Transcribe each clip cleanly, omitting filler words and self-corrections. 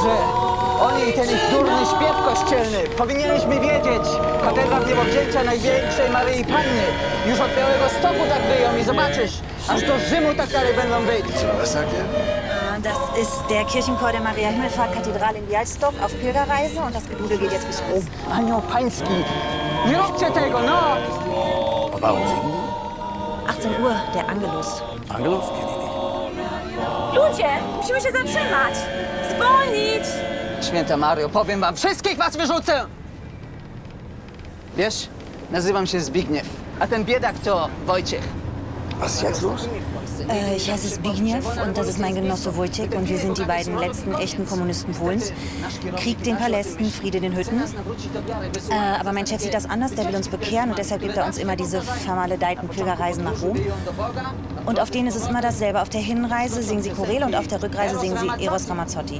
Boże! Oni, ten ich durny śpiew kościelny. Powinieneśmy wiedzieć. Katedra Niebowzięcia Największej Maryi Panny. Już od Białegostoku tak wyją i zobaczysz. Aż do Rzymu tak dalej będą wyjść. Was sagt er? Das ist der Kirchenchor der Maria-Himmelfahrt-Kathedrale in Białystok auf Pilgerreise und das Gedudel geht jetzt bis Rom. Anioł Pański, nie róbcie tego, no! Warum singen 18 Uhr, der Angelus. die? Angelus? Kenn ich nicht. Ludzie, musimy się zatrzymać! Zwolnić! Święta Mario, powiem wam, wszystkich was wyrzucę! Wiesz, nazywam się Zbigniew, a ten biedak to Wojciech. Was ist jetzt los? Ich heiße Zbigniew und das ist mein Genosse Wojciech und wir sind die beiden letzten echten Kommunisten Polens. Krieg den Palästen, Friede den Hütten. Aber mein Chef sieht das anders, der will uns bekehren und deshalb gibt er uns immer diese vermaledeiten Pilgerreisen nach Rom. Und auf denen ist es immer dasselbe. Auf der Hinreise singen sie Choräle und auf der Rückreise singen sie Eros Ramazzotti.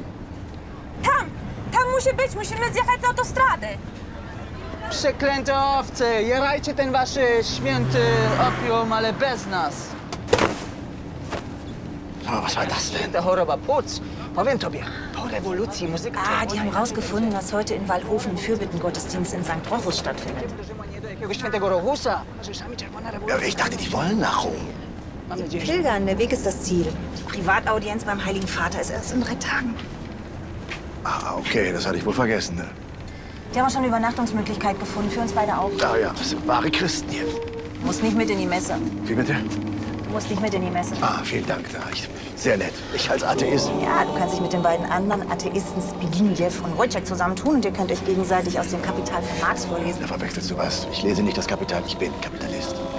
Tam musi być, musimy zjechać z autostrady. Przeklęte owce, jarajcie ten wasz święty opium, ale bez nas. Aber was war das denn? Ta choroba płuc, powiem tobie, po rewolucji muzyka... Die haben rausgefunden, dass heute in Wallhofen ein Fürbittengottesdienst in St. Rochus stattfindet. Do jakiegoś świętego Rochusa. Ja, ich dachte, die wollen nach Rom. Mam nadzieję, że... Pilgern, der Weg ist das Ziel. Die Privataudienz beim Heiligen Vater ist erst in 3 Tagen. Ah, okay, das hatte ich wohl vergessen. Ne? Die haben schon eine Übernachtungsmöglichkeit gefunden, für uns beide auch. Ah ja, das sind wahre Christen hier. Muss nicht mit in die Messe. Wie bitte? Muss nicht mit in die Messe. Ah, vielen Dank. Sehr nett. Ich als Atheist. Ja, du kannst dich mit den beiden anderen Atheisten Zbigniew und Wojciech zusammentun und ihr könnt euch gegenseitig aus dem Kapital von Marx vorlesen. Da verwechselst du was. Ich lese nicht das Kapital, ich bin Kapitalist.